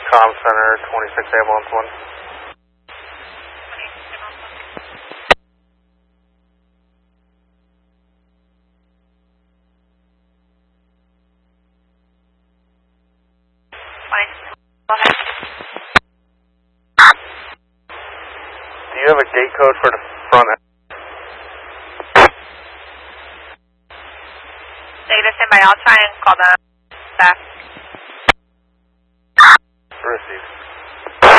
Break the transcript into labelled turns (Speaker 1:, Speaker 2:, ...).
Speaker 1: Comm Center, 26 Ambulance 1. Do you have a gate code for the front end?
Speaker 2: Negative, stand by. I'll try and call them.